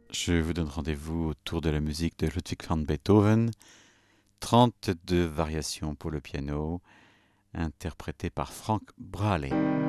Je vous donne rendez-vous autour de la musique de Ludwig van Beethoven, 32 variations pour le piano, interprétées par Frank Braley.